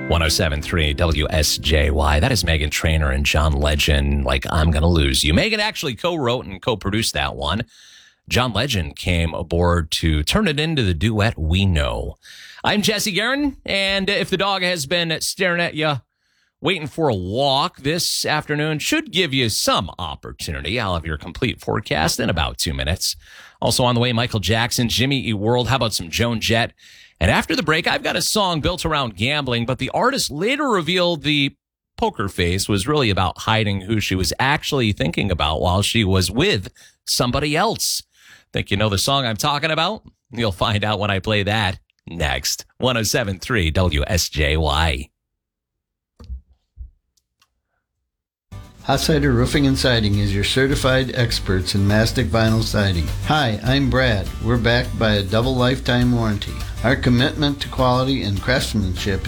107.3 WSJY. That is Meghan Trainor and John Legend, like I'm Gonna Lose You. Meghan actually co-wrote and co-produced that one. John Legend came aboard to turn it into the duet We Know. I'm Jesse Guerin, and if the dog has been staring at you, waiting for a walk this afternoon, should give you some opportunity. I'll have your complete forecast in about 2 minutes. Also on the way, Michael Jackson, Jimmy Eat World. How about some Joan Jett? And after the break, I've got a song built around gambling, but the artist later revealed the poker face was really about hiding who she was actually thinking about while she was with somebody else. Think you know the song I'm talking about? You'll find out when I play that next. 107.3 WSJY. Hotsider Roofing and Siding is your certified experts in mastic vinyl siding. Hi, I'm Brad. We're backed by a double lifetime warranty. Our commitment to quality and craftsmanship